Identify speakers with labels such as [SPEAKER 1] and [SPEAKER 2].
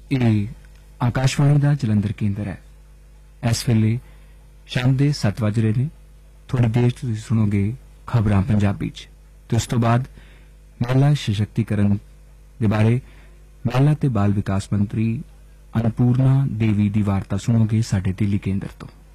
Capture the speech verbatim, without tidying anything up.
[SPEAKER 1] ਇਹ ਆਕਾਸ਼ਵਾਣੀ ਦਾ ਜਲੰਧਰ ਕੇਂਦਰ ਹੈ। ਇਸ ਵੇਲੇ ਸ਼ਾਮ ਦੇ ਸੱਤ ਵਜ ਰਹੇ ਨੇ। ਥੋੜੀ ਦੇਰ ਤੁਸੀਂ ਸੁਣੋਗੇ ਖਬਰਾਂ ਪੰਜਾਬੀ ਚ ਤੇ ਉਸ ਤੋਂ ਬਾਅਦ ਮਹਿਲਾ ਸਸ਼ਕਤੀਕਰਨ ਦੇ ਬਾਰੇ ਮਹਿਲਾ ਤੇ ਬਾਲ ਵਿਕਾਸ ਮੰਤਰੀ ਅਨਪੂਰਨਾ ਦੇਵੀ ਦੀ ਵਾਰਤਾ ਸੁਣੋਗੇ ਸਾਡੇ ਦਿੱਲੀ ਕੇਂਦਰ ਤੋਂ।